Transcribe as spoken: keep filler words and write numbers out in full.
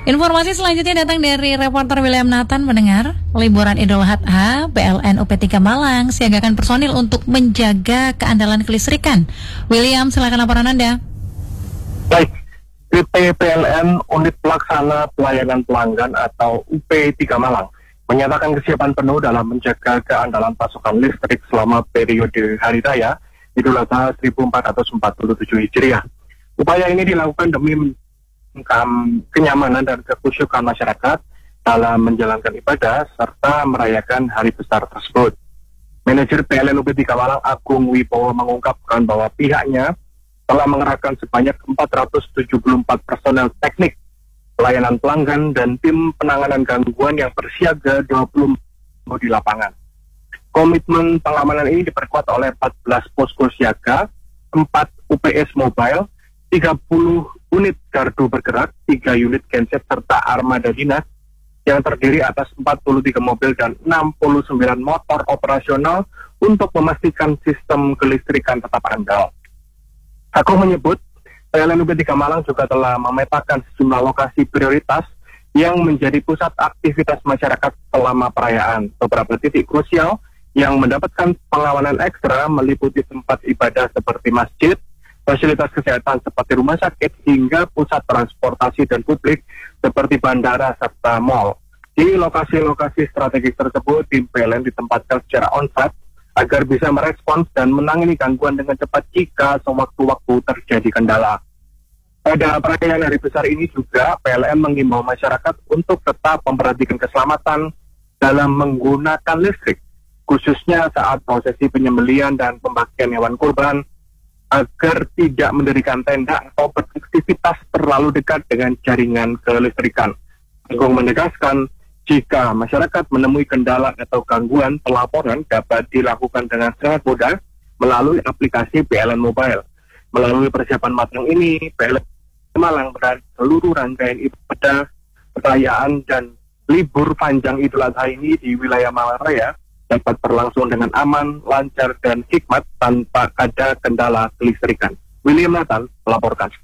Informasi selanjutnya datang dari reporter William Nathan. Mendengar, liburan Idul Adha, P L N U P tiga Malang siagakan personil untuk menjaga keandalan kelistrikan. William, silakan laporan Anda. Baik, U P P L N Unit Pelaksana Pelayanan Pelanggan atau U P tiga Malang menyatakan kesiapan penuh dalam menjaga keandalan pasokan listrik selama periode Hari Raya Idul Adha seribu empat ratus empat puluh tujuh Hijriah. Upaya ini dilakukan demi kenyamanan dan kekhusyukan masyarakat dalam menjalankan ibadah serta merayakan hari besar tersebut. Manajer P L N U P tiga Malang Agung Wibowo mengungkapkan bahwa pihaknya telah mengerahkan sebanyak empat ratus tujuh puluh empat personel teknik pelayanan pelanggan dan tim penanganan gangguan yang bersiaga dua puluh di lapangan. Komitmen pengamanan ini diperkuat oleh empat belas posko siaga, empat U P S mobile, tiga puluh unit gardu bergerak, tiga unit genset serta armada dinas yang terdiri atas empat puluh tiga mobil dan enam puluh sembilan motor operasional untuk memastikan sistem kelistrikan tetap andal. Agung menyebut, P L N U P tiga Malang juga telah memetakan sejumlah lokasi prioritas yang menjadi pusat aktivitas masyarakat selama perayaan. Beberapa titik krusial yang mendapatkan pengawalan ekstra meliputi tempat ibadah seperti masjid, fasilitas kesehatan seperti rumah sakit, hingga pusat transportasi dan publik seperti bandara serta mal. Di lokasi-lokasi strategis tersebut, tim P L N ditempatkan secara on-site agar bisa merespons dan menangani gangguan dengan cepat jika sewaktu-waktu terjadi kendala. Pada perayaan hari besar ini juga, P L N mengimbau masyarakat untuk tetap memperhatikan keselamatan dalam menggunakan listrik, khususnya saat prosesi penyembelihan dan pembagian hewan kurban, agar tidak mendirikan tenda atau beraktivitas terlalu dekat dengan jaringan kelistrikan. Agung menegaskan, jika masyarakat menemui kendala atau gangguan, pelaporan dapat dilakukan dengan sangat mudah melalui aplikasi P L N Mobile. Melalui persiapan matang ini, P L N Malang berharap seluruh rangkaian ibadah, perayaan, dan libur panjang Idul Adha ini di wilayah Malang Raya dapat berlangsung dengan aman, lancar, dan hikmat tanpa ada kendala kelistrikan. William Nathan melaporkan.